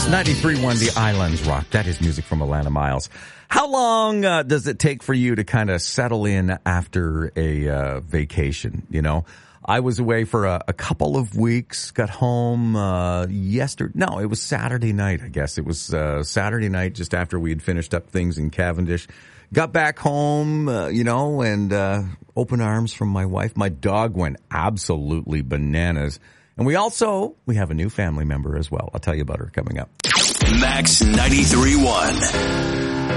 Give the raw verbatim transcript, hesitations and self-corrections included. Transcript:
Max ninety-three point one, The Islands Rock. That is music from Alana Miles. How long uh, does it take for you to kind of settle in after a uh, vacation? You know, I was away for a, a couple of weeks, got home uh, yesterday. No, it was Saturday night, I guess. It was uh, Saturday night just after we had finished up things in Cavendish. Got back home, uh, you know, and uh, open arms from my wife. My dog went absolutely bananas. And we also, we have a new family member as well. I'll tell you about her coming up. Max ninety-three point one.